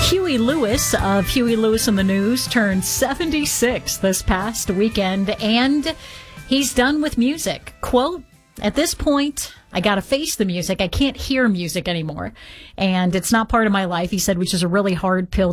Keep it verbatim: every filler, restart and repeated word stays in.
Huey Lewis of Huey Lewis and the News turned seventy-six this past weekend, and he's done with music. Quote, "At this point, I gotta face the music. I can't hear music anymore, and it's not part of my life," he said, which is a really hard pill